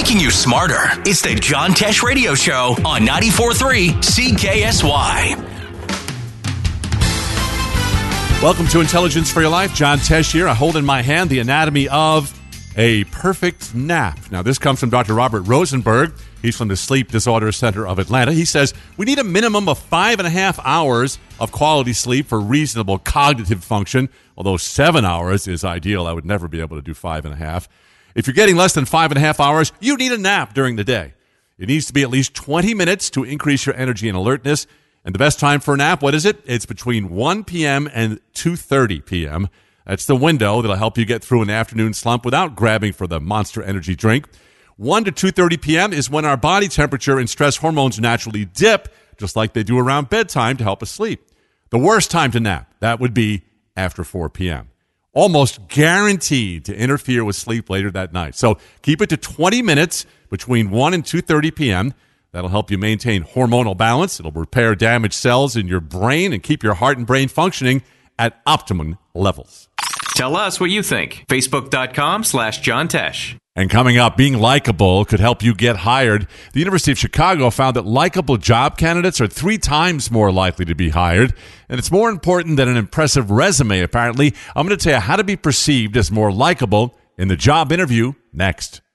making you smarter. It's the John Tesh Radio Show on 94.3 CKSY. Welcome to Intelligence for Your Life. John Tesh here. I hold in my hand the anatomy of a perfect nap. Now, this comes from Dr. Robert Rosenberg. He's from the Sleep Disorder Center of Atlanta. He says we need a minimum of 5.5 hours of quality sleep for reasonable cognitive function, although 7 hours is ideal. I would never be able to do 5.5. If you're getting less than 5.5 hours, you need a nap during the day. It needs to be at least 20 minutes to increase your energy and alertness. And the best time for a nap, what is it? It's between 1 p.m. and 2:30 p.m. That's the window that'll help you get through an afternoon slump without grabbing for the Monster Energy drink. 1 to 2:30 p.m. is when our body temperature and stress hormones naturally dip, just like they do around bedtime to help us sleep. The worst time to nap, that would be after 4 p.m. Almost guaranteed to interfere with sleep later that night. So keep it to 20 minutes between 1 and 2:30 p.m. That'll help you maintain hormonal balance. It'll repair damaged cells in your brain and keep your heart and brain functioning at optimum levels. Tell us what you think. Facebook.com/John Tesh. And coming up, being likable could help you get hired. The University of Chicago found that likable job candidates are 3 times more likely to be hired. And it's more important than an impressive resume, apparently. I'm going to tell you how to be perceived as more likable in the job interview next.